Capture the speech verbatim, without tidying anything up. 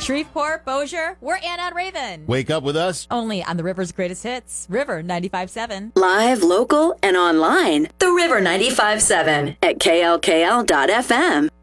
Shreveport, Bossier, we're Ann on Raven. Wake up with us. Only on the River's Greatest Hits, River ninety-five point seven. Live, local, and online. The River ninety-five point seven at K L K L dot F M.